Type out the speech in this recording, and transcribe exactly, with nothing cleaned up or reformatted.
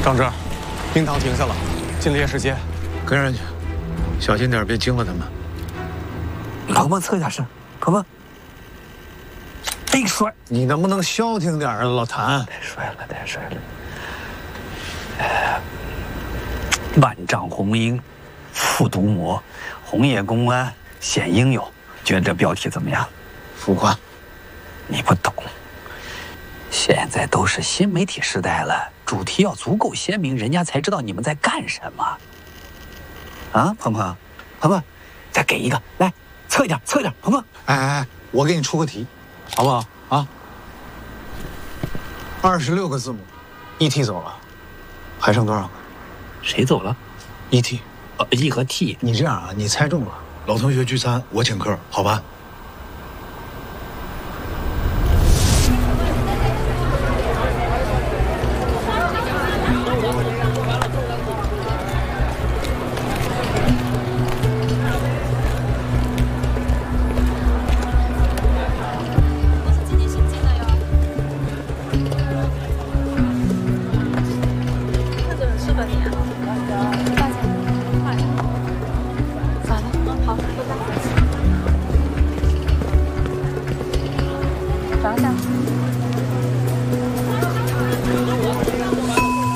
张志，冰堂停下了，进了夜市街， 跟上去，小心点，别惊了他们。 鹏鹏，侧一下身，鹏鹏。哎，摔！ 你能不能消停点啊，老谭？ 太帅了，太帅了！哎，万丈红缨，复毒魔，红叶公安显英勇，觉得这标题怎么样？ 浮夸。 你不懂，现在都是新媒体时代了，主题要足够鲜明，人家才知道你们在干什么。啊，鹏鹏，鹏鹏，再给一个，来，侧一点，侧一点，鹏鹏。 哎哎哎，我给你出个题，好不好啊？二十六个字母 ，E T 走了，还剩多少个谁走了 ？E T， 呃 ，E 和 T。 你这样啊，你猜中了，老同学聚餐我请客，好吧？